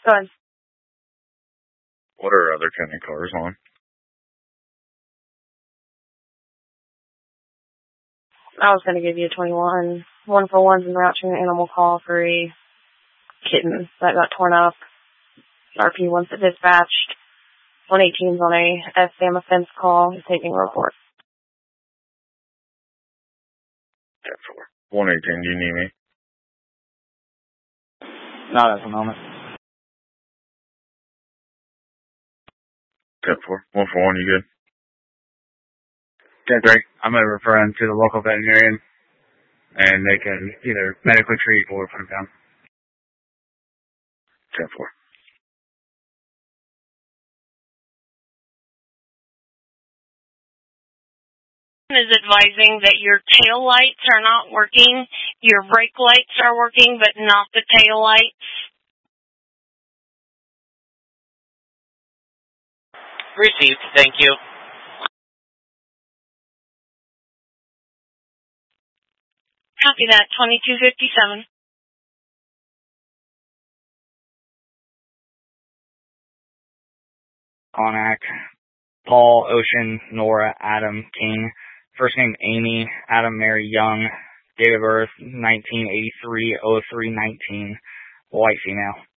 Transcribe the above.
Go ahead. What are other county cars on? I was going to give you a 21. 141's en route to an animal call for a kitten that got torn up. RP wants it dispatched. 118's on a SAM offense call. He's taking a report. 10-4. 118, do you need me? Not at the moment. 10-4. 141, you good? 10-3. I'm going to refer him to the local veterinarian, and they can either medically treat or put him down. 10-4. Is advising that your tail lights are not working, your brake lights are working, but not the tail lights. Received, thank you. Copy that, 2257. Conack, Paul, Ocean, Nora, Adam, King. First name Amy, Adam, Mary, Young. Date of birth 1983-03-19. White female.